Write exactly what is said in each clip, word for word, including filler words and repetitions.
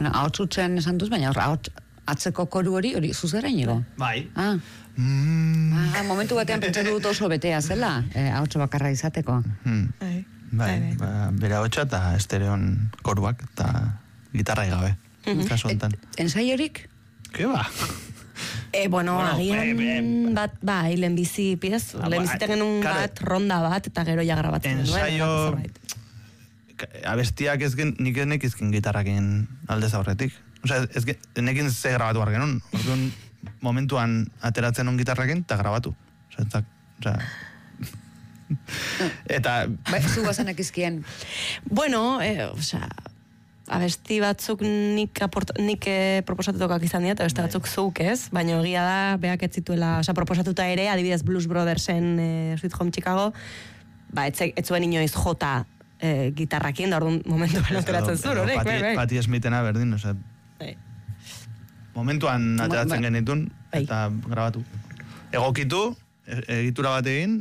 Bueno, ahotsutzean esan duz, baina ahots atzeko koru hori, hori zuzera inigo? Bai. Ah. Mm. Ah, momentu batean pentsatu dut oso betea zela, eh, ahotso bakarra izateko. Hmm. Bai. Bai, ba, bere ahotsa eta estereon koruak eta gitarra gabe. Kasu hontan. Ensaiorik? Ke ba? E, bueno, Bueno, agian eh, eh, bat, bai, lehenbizi, pidez, Ah, lehenbizi genuen claro. bat, ronda bat, eta gero ja grabatzen duen. Ensaio abestiak ez gen, nik ez nekizkin gitarrakin aldez aurretik. Osea, ez gen, nekin ze grabatu behar genuen. Orduan, momentuan ateratzen un gitarrakin, eta grabatu. Osea, eta, osea... eta... Bai, zu bazanak izkien. Bueno, eh, osea, abesti batzuk nik, aport, nik eh, proposatutokak izan dira, eta beste batzuk zuk ez, baina egia da, beak ez zituela, osea, proposatuta ere, adibidez Blues Brothersen eh, Sweet Home Chicago, ba, ez, ez zuen inoiz jota eh, gitarrakin, da orduan momentuan ateratzen zuen, horrek, bai, bai. Pati Smithena berdin, osea, Bai. momentuan ateratzen Ba- genitun, Bai. eta grabatu. Egokitu, e- egitura bat egin,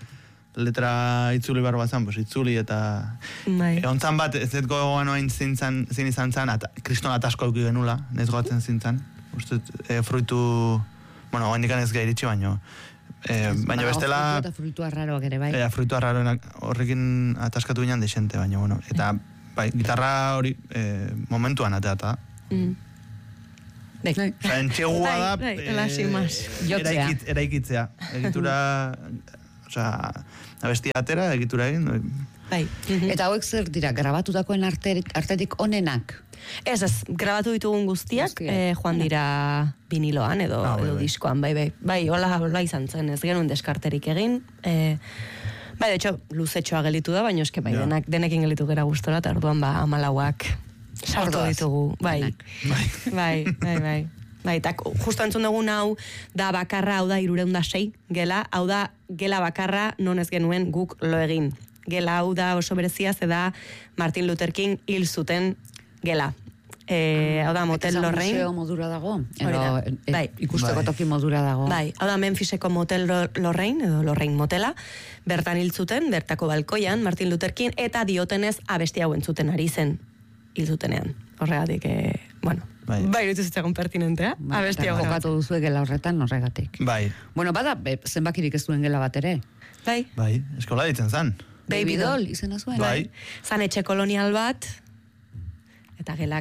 letra itzuli behar bazan, pues itzuli eta... Bai. Egontzan bat, ez dut gogoan oain zintzan, zin izan zan, eta kriston atasko euki genula, nez goatzen zintzan. Uste, e, fruitu... Bueno, oain ikan ez gairitxi baino. E, baina bestela... Fruitu eta fruitu arraroak ere, bai. E, fruitu arraroenak horrekin ataskatu ginen desente, baina, bueno. Eta, bai, gitarra hori e, momentuan ateata. Mm. Bai. Osa, entxegua da... Bai, bai, hola, sin más. Jotzea. eraikit, eraikitzea. Egitura... Osea, abestia atera, egitura egin... Bai. Eta hauek zer dira, grabatutakoen arterik, artetik onenak? Ez, ez, grabatu ditugun guztiak, Guztiak. eh, joan dira viniloan edo, Ah, bai, edo bai. diskoan, bai, bai. Bai, hola, hola izan zen, ez genuen deskarterik egin. Eh, bai, de hecho, luzetxoa gelitu da, baina eske bai, Ja. denak, denekin gelitu gera gustora, eta orduan ba, amalauak sartu Orduaz. ditugu. Bai, Denak. bai, bai, bai. Bai, eta justo entzun dugun hau da bakarra, hau da irureunda sei gela, hau da gela bakarra non ez genuen guk lo egin. Gela hau da oso berezia, ze da Martin Luther King hil zuten gela. E, hau da Motel Eta Lorraine. museo modura dago? Hori da. Edo, e, Bai. ikusteko Bai. toki modura dago? Bai, hau da Memphiseko Motel Lo- Lorraine, edo Lorraine Motela, bertan hil zuten, bertako balkoian, Martin Luther King, eta diotenez abesti hau entzuten ari zen hil zutenean. Horregatik, eh, bueno, Bai. bai, irutu zitzagun pertinentea, Bai, abesti eta hau. jokatu duzu gela horretan horregatik. Bai, Bueno, bada, be, zenbakirik ez duen gela bat ere. Bai, bai, eskola ditzen zan. Baby Baby doll. doll izena zuen. Bai. zan etxe kolonial bat, eta gela